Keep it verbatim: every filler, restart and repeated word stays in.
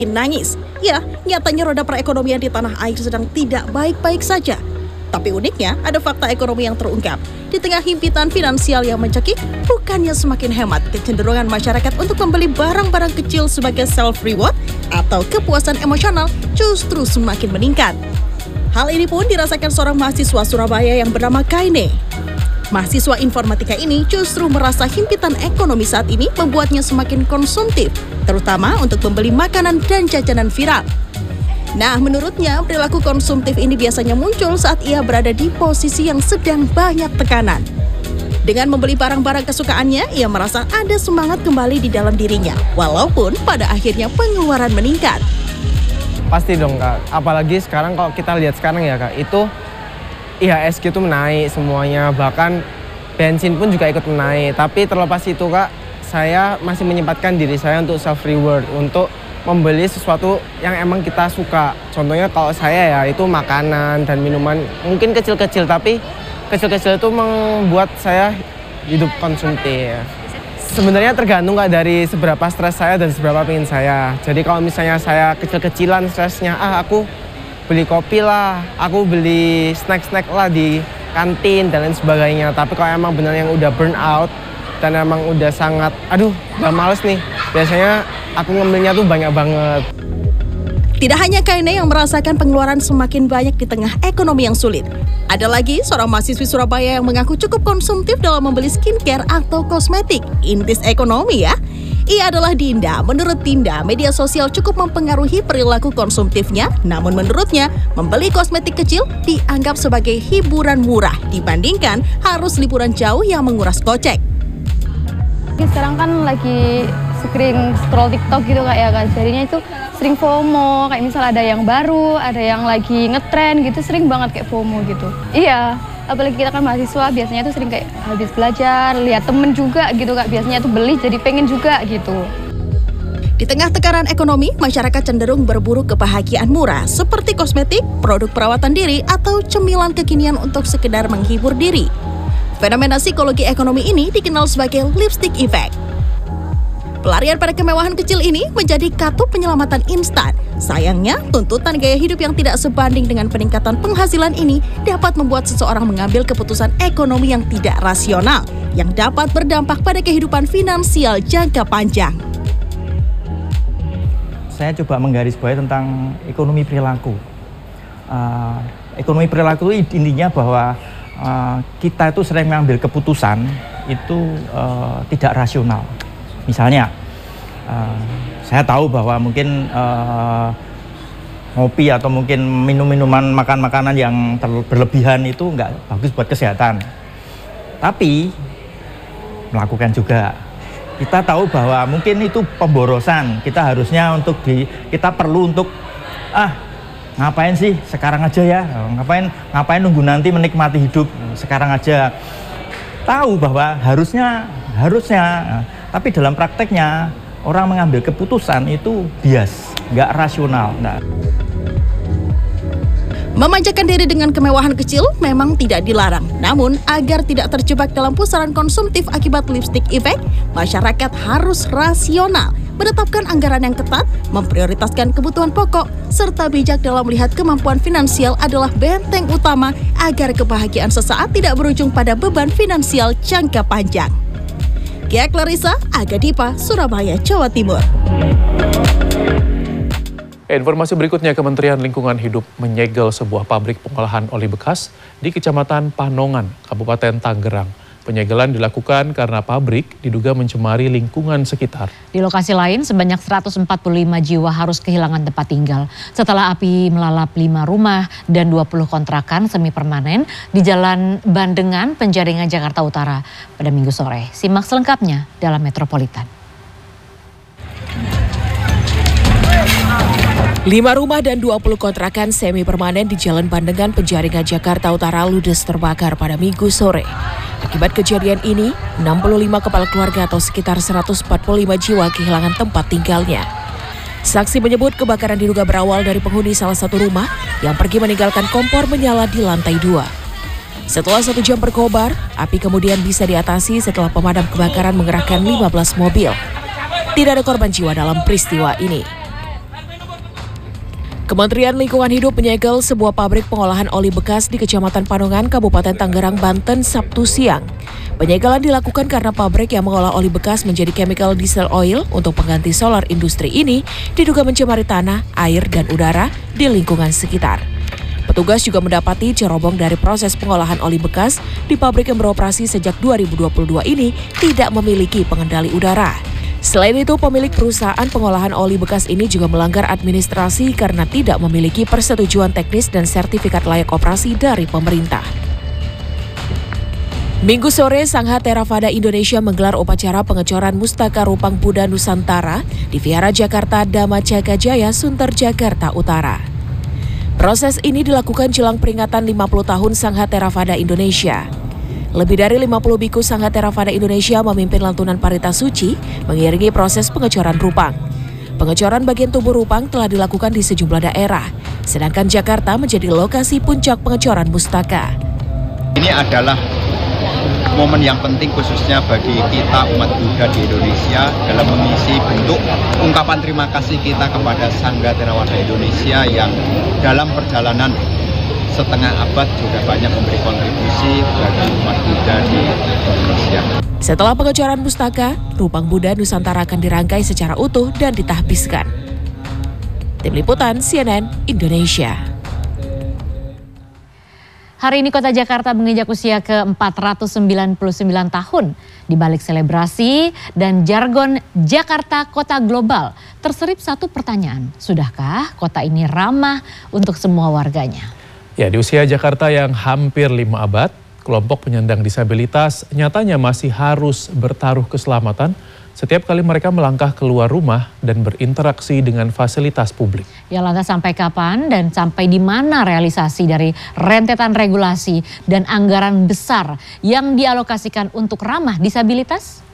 nangis. Ya, nyatanya roda perekonomian di tanah air sedang tidak baik-baik saja. Tapi uniknya, ada fakta ekonomi yang terungkap. Di tengah himpitan finansial yang mencekik, bukannya semakin hemat, kecenderungan masyarakat untuk membeli barang-barang kecil sebagai self-reward atau kepuasan emosional justru semakin meningkat. Hal ini pun dirasakan seorang mahasiswa Surabaya yang bernama Kaine. Mahasiswa informatika ini justru merasa himpitan ekonomi saat ini membuatnya semakin konsumtif, terutama untuk membeli makanan dan jajanan viral. Nah, menurutnya perilaku konsumtif ini biasanya muncul saat ia berada di posisi yang sedang banyak tekanan. Dengan membeli barang-barang kesukaannya, ia merasa ada semangat kembali di dalam dirinya, walaupun pada akhirnya pengeluaran meningkat. Pasti dong Kak, apalagi sekarang kalau kita lihat sekarang ya Kak, itu I H S G itu menaik semuanya, bahkan bensin pun juga ikut menaik. Tapi terlepas itu Kak, saya masih menyempatkan diri saya untuk self-reward, untuk membeli sesuatu yang emang kita suka. Contohnya kalau saya ya itu makanan dan minuman, mungkin kecil-kecil tapi kecil-kecil itu membuat saya hidup konsumtif. Sebenarnya tergantung Kak dari seberapa stres saya dan seberapa pengen saya. Jadi kalau misalnya saya kecil-kecilan stresnya, ah aku beli kopi lah, aku beli snack-snack lah di kantin dan lain sebagainya. Tapi kalau emang benar yang udah burn out dan emang udah sangat, aduh udah males nih, biasanya aku ngambilnya tuh banyak banget. Tidak hanya Kaine yang merasakan pengeluaran semakin banyak di tengah ekonomi yang sulit. Ada lagi seorang mahasiswi Surabaya yang mengaku cukup konsumtif dalam membeli skincare atau kosmetik. Intis ekonomi ya. Ia adalah Dinda. Menurut Dinda, media sosial cukup mempengaruhi perilaku konsumtifnya. Namun menurutnya, membeli kosmetik kecil dianggap sebagai hiburan murah dibandingkan harus liburan jauh yang menguras kocek. Sekarang kan lagi screen scroll TikTok gitu Kak ya kan, jadinya itu sering FOMO, kayak misal ada yang baru, ada yang lagi ngetren gitu, sering banget kayak FOMO gitu. Iya, apalagi kita kan mahasiswa, biasanya tuh sering kayak habis belajar, lihat temen juga gitu Kak, biasanya tuh beli jadi pengen juga gitu. Di tengah tekanan ekonomi, masyarakat cenderung berburu kebahagiaan murah seperti kosmetik, produk perawatan diri, atau cemilan kekinian untuk sekedar menghibur diri. Fenomena psikologi ekonomi ini dikenal sebagai lipstick effect. Pelarian pada kemewahan kecil ini menjadi katup penyelamatan instan. Sayangnya, tuntutan gaya hidup yang tidak sebanding dengan peningkatan penghasilan ini dapat membuat seseorang mengambil keputusan ekonomi yang tidak rasional, yang dapat berdampak pada kehidupan finansial jangka panjang. Saya coba menggarisbawahi tentang ekonomi perilaku. Uh, ekonomi perilaku itu intinya bahwa uh, kita itu sering mengambil keputusan itu uh, tidak rasional. Misalnya, uh, saya tahu bahwa mungkin uh, ngopi atau mungkin minum-minuman, makan makanan yang berlebihan itu nggak bagus buat kesehatan. Tapi melakukan juga. Kita tahu bahwa mungkin itu pemborosan. Kita harusnya untuk di, kita perlu untuk ah ngapain sih sekarang aja ya, ngapain ngapain nunggu nanti menikmati hidup sekarang aja. Tahu bahwa harusnya harusnya. Tapi dalam prakteknya, orang mengambil keputusan itu bias, nggak rasional. Nah. Memanjakan diri dengan kemewahan kecil memang tidak dilarang. Namun, agar tidak terjebak dalam pusaran konsumtif akibat lipstick effect, masyarakat harus rasional, menetapkan anggaran yang ketat, memprioritaskan kebutuhan pokok, serta bijak dalam melihat kemampuan finansial adalah benteng utama agar kebahagiaan sesaat tidak berujung pada beban finansial jangka panjang. Gia Clarissa, Aga Dipa, Surabaya, Jawa Timur. Informasi berikutnya, Kementerian Lingkungan Hidup menyegel sebuah pabrik pengolahan oli bekas di Kecamatan Panongan, Kabupaten Tangerang. Penyegelan dilakukan karena pabrik diduga mencemari lingkungan sekitar. Di lokasi lain, sebanyak seratus empat puluh lima jiwa harus kehilangan tempat tinggal setelah api melalap lima rumah dan dua puluh kontrakan semi permanen di Jalan Bandengan, Penjaringan, Jakarta Utara pada Minggu sore. Simak selengkapnya dalam Metropolitan. Lima rumah dan dua puluh kontrakan semi permanen di Jalan Bandengan, Penjaringan, Jakarta Utara ludes terbakar pada Minggu sore. Akibat kejadian ini, enam puluh lima kepala keluarga atau sekitar seratus empat puluh lima jiwa kehilangan tempat tinggalnya. Saksi menyebut kebakaran diduga berawal dari penghuni salah satu rumah yang pergi meninggalkan kompor menyala di lantai dua. Setelah satu jam berkobar, api kemudian bisa diatasi setelah pemadam kebakaran mengerahkan lima belas mobil. Tidak ada korban jiwa dalam peristiwa ini. Kementerian Lingkungan Hidup menyegel sebuah pabrik pengolahan oli bekas di Kecamatan Panongan, Kabupaten Tangerang, Banten, Sabtu siang. Penyegelan dilakukan karena pabrik yang mengolah oli bekas menjadi chemical diesel oil untuk pengganti solar industri ini diduga mencemari tanah, air, dan udara di lingkungan sekitar. Petugas juga mendapati cerobong dari proses pengolahan oli bekas di pabrik yang beroperasi sejak dua ribu dua puluh dua ini tidak memiliki pengendali udara. Selain itu, pemilik perusahaan pengolahan oli bekas ini juga melanggar administrasi karena tidak memiliki persetujuan teknis dan sertifikat layak operasi dari pemerintah. Minggu sore, Sangha Theravada Indonesia menggelar upacara pengecoran Mustaka Rupang Buddha Nusantara di Vihara Jakarta Dhamma Caga Jaya, Sunter, Jakarta Utara. Proses ini dilakukan jelang peringatan lima puluh tahun Sangha Theravada Indonesia. Lebih dari lima puluh biku Sangha Theravada Indonesia memimpin lantunan parita suci mengiringi proses pengecoran rupang. Pengecoran bagian tubuh rupang telah dilakukan di sejumlah daerah, sedangkan Jakarta menjadi lokasi puncak pengecoran mustaka. Ini adalah momen yang penting khususnya bagi kita umat Buddha di Indonesia dalam mengisi bentuk ungkapan terima kasih kita kepada Sangha Theravada Indonesia yang dalam perjalanan setengah abad juga banyak memberi kontribusi bagi umat Buddha di Indonesia. Setelah pengecoran mustaka, Rupang Buddha Nusantara akan dirangkai secara utuh dan ditahbiskan. Tim Liputan C N N Indonesia. Hari ini Kota Jakarta menginjak usia ke empat ratus sembilan puluh sembilan tahun. Di balik selebrasi dan jargon Jakarta Kota Global, terselip satu pertanyaan. Sudahkah kota ini ramah untuk semua warganya? Ya, di usia Jakarta yang hampir lima abad, kelompok penyandang disabilitas nyatanya masih harus bertaruh keselamatan setiap kali mereka melangkah keluar rumah dan berinteraksi dengan fasilitas publik. Ya, lantas sampai kapan dan sampai di mana realisasi dari rentetan regulasi dan anggaran besar yang dialokasikan untuk ramah disabilitas?